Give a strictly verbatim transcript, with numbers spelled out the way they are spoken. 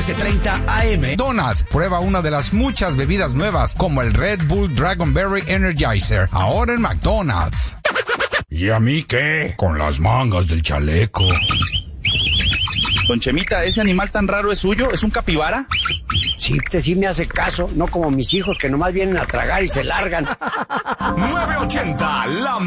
trece treinta A M. Donuts, prueba una de las muchas bebidas nuevas, como el Red Bull Dragonberry Energizer, ahora en McDonald's. ¿Y a mí qué? Con las mangas del chaleco. Don Chemita, ¿ese animal tan raro es suyo? ¿Es un capibara? Sí, usted sí me hace caso, no como mis hijos que nomás vienen a tragar y se largan. nueve ochenta, la